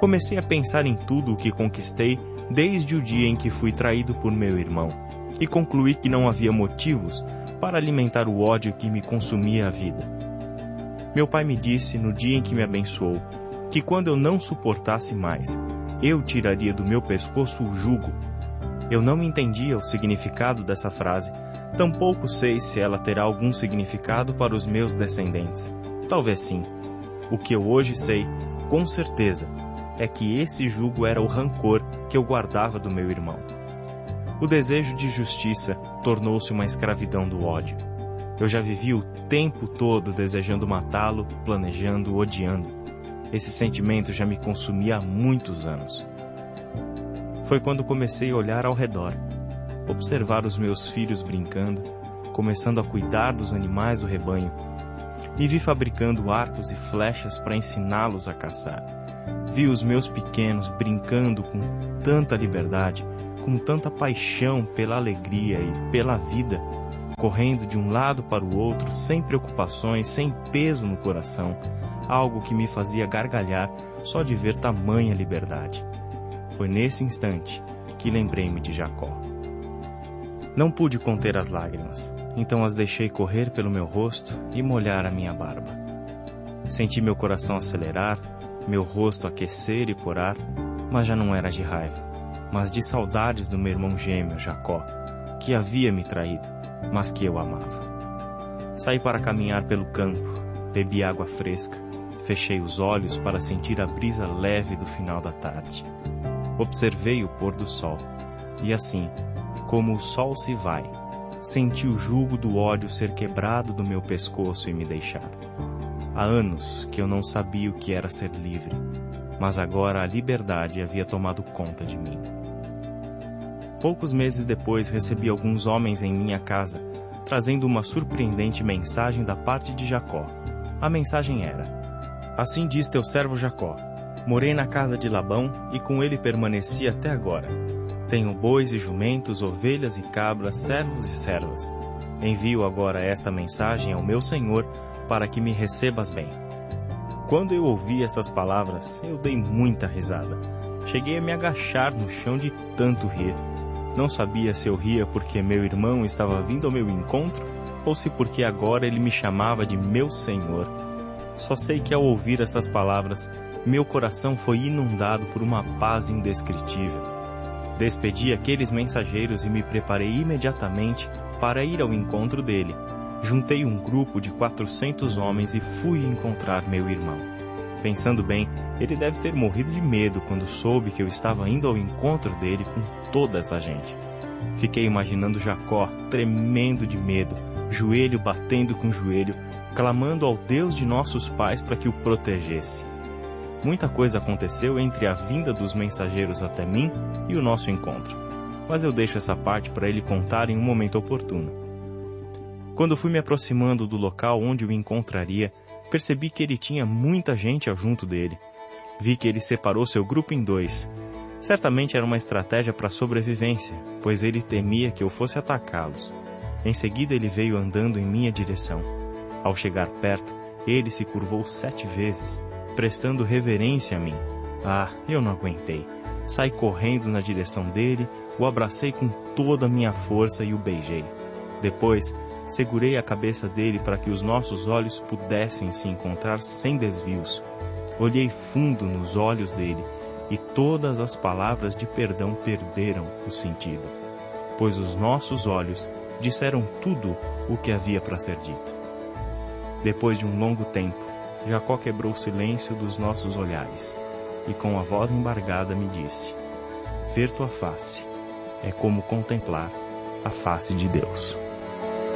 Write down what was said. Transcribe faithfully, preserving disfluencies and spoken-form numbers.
Comecei a pensar em tudo o que conquistei desde o dia em que fui traído por meu irmão, e concluí que não havia motivos para alimentar o ódio que me consumia a vida. Meu pai me disse, no dia em que me abençoou, que quando eu não suportasse mais, eu tiraria do meu pescoço o jugo. Eu não entendia o significado dessa frase, tampouco sei se ela terá algum significado para os meus descendentes. Talvez sim. O que eu hoje sei, com certeza, é que esse jugo era o rancor que eu guardava do meu irmão. O desejo de justiça tornou-se uma escravidão do ódio. Eu já vivi o tempo todo desejando matá-lo, planejando, odiando. Esse sentimento já me consumia há muitos anos. Foi quando comecei a olhar ao redor, observar os meus filhos brincando, começando a cuidar dos animais do rebanho. Me vi fabricando arcos e flechas para ensiná-los a caçar. Vi os meus pequenos brincando com tanta liberdade, com tanta paixão pela alegria e pela vida, correndo de um lado para o outro, sem preocupações, sem peso no coração, algo que me fazia gargalhar só de ver tamanha liberdade. Foi nesse instante que lembrei-me de Jacó. Não pude conter as lágrimas, então as deixei correr pelo meu rosto e molhar a minha barba. Senti meu coração acelerar, meu rosto aquecer e corar, mas já não era de raiva, mas de saudades do meu irmão gêmeo, Jacó, que havia me traído, mas que eu amava. Saí para caminhar pelo campo, bebi água fresca, fechei os olhos para sentir a brisa leve do final da tarde. Observei o pôr do sol, e assim, como o sol se vai, senti o jugo do ódio ser quebrado do meu pescoço e me deixar. Há anos que eu não sabia o que era ser livre, mas agora a liberdade havia tomado conta de mim. Poucos meses depois recebi alguns homens em minha casa, trazendo uma surpreendente mensagem da parte de Jacó. A mensagem era: Assim diz teu servo Jacó, morei na casa de Labão e com ele permaneci até agora. Tenho bois e jumentos, ovelhas e cabras, servos e servas. Envio agora esta mensagem ao meu senhor para que me recebas bem. Quando eu ouvi essas palavras, eu dei muita risada. Cheguei a me agachar no chão de tanto rir. Não sabia se eu ria porque meu irmão estava vindo ao meu encontro ou se porque agora ele me chamava de meu senhor. Só sei que ao ouvir essas palavras, meu coração foi inundado por uma paz indescritível. Despedi aqueles mensageiros e me preparei imediatamente para ir ao encontro dele. Juntei um grupo de quatrocentos homens e fui encontrar meu irmão. Pensando bem, ele deve ter morrido de medo quando soube que eu estava indo ao encontro dele com toda essa gente. Fiquei imaginando Jacó tremendo de medo, joelho batendo com joelho, clamando ao Deus de nossos pais para que o protegesse. Muita coisa aconteceu entre a vinda dos mensageiros até mim e o nosso encontro, mas eu deixo essa parte para ele contar em um momento oportuno. Quando fui me aproximando do local onde o encontraria, percebi que ele tinha muita gente junto dele. Vi que ele separou seu grupo em dois. Certamente era uma estratégia para sobrevivência, pois ele temia que eu fosse atacá-los. Em seguida ele veio andando em minha direção. Ao chegar perto, ele se curvou sete vezes, prestando reverência a mim. Ah, eu não aguentei. Saí correndo na direção dele, o abracei com toda a minha força e o beijei. Depois, segurei a cabeça dele para que os nossos olhos pudessem se encontrar sem desvios. Olhei fundo nos olhos dele e todas as palavras de perdão perderam o sentido, pois os nossos olhos disseram tudo o que havia para ser dito. Depois de um longo tempo, Jacó quebrou o silêncio dos nossos olhares e com a voz embargada me disse: Ver tua face é como contemplar a face de Deus.